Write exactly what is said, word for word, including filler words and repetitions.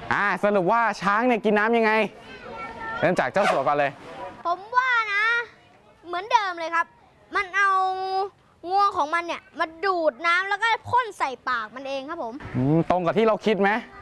อ่าสรุปว่าช้างเนี่ยกินน้ำยังไงเริ่มจากเจ้าสัวก่อนเลยผมว่านะเหมือนเดิมเลยครับมันเอางวงของมันเนี่ยมาดูดน้ำแล้วก็พ่นใส่ปากมันเองครับผมตรงกับที่เราคิดไหม